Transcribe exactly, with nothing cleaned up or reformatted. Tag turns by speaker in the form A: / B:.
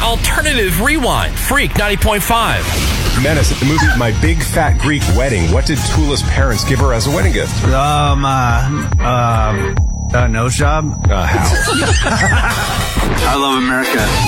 A: Alternative Rewind. Freak ninety point five.
B: Menace, the movie My Big Fat Greek Wedding. What did Tula's parents give her as a wedding gift?
C: Um, uh, uh, uh nose job?
B: Uh, how?
C: I love America.